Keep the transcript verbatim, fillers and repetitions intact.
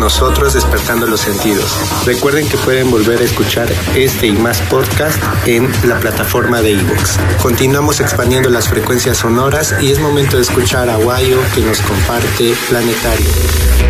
nosotros despertando los sentidos. Recuerden que pueden volver a escuchar este y más podcast en la plataforma de iVoox. Continuamos expandiendo las frecuencias sonoras y es momento de escuchar a Guayo, que nos comparte Planetario.